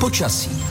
Počasí.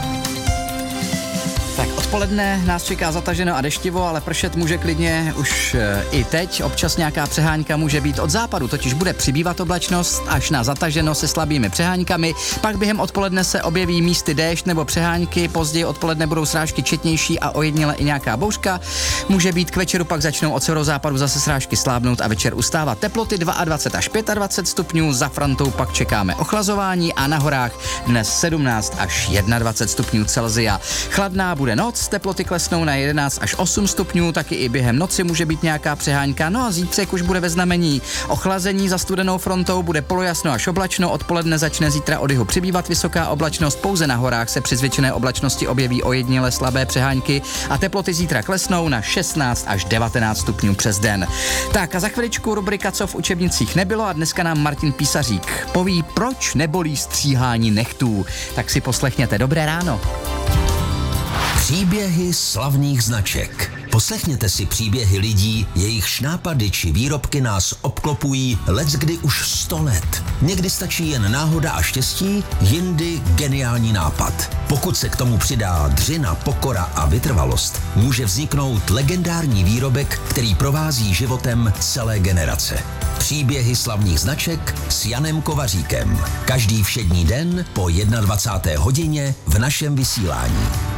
Tak odpoledne nás čeká zataženo a deštivo, ale pršet může klidně už i teď. Občas nějaká přehánka může být od západu, totiž bude přibývat oblačnost až na zataženo se slabými přeháňkami. Pak během odpoledne se objeví místy déšť nebo přehánky, později odpoledne budou srážky četnější a ojediněle i nějaká bouřka. Může být k večeru, pak začnou od severozápadu zase srážky slábnout a večer ustávat. Teploty 22 až 25 stupňů, za frontou pak čekáme ochlazování a na horách dnes 17 až 21 stupňů Celsia. Chladná bude noc, teploty klesnou na 11 až 8 stupňů, taky i během noci může být nějaká přehánka, no a zítřek už bude ve znamení ochlazení, za studenou frontou bude polojasno až oblačno, odpoledne začne zítra od jihu přibývat vysoká oblačnost, pouze na horách se při zvětšené oblačnosti objeví ojediněle slabé přehánky a teploty zítra klesnou na 16 až 19 stupňů přes den. Tak a za chviličku rubrika Co v učebnicích nebylo a dneska nám Martin Písařík poví, proč nebolí stříhání nechtů. Tak si poslechněte. Dobré ráno. Příběhy slavných značek. Poslechněte si příběhy lidí, jejichž nápady či výrobky nás obklopují leckdy už 100 let. Někdy stačí jen náhoda a štěstí, jindy geniální nápad. Pokud se k tomu přidá dřina, pokora a vytrvalost, může vzniknout legendární výrobek, který provází životem celé generace. Příběhy slavných značek s Janem Kovaříkem. Každý všední den po 21. hodině v našem vysílání.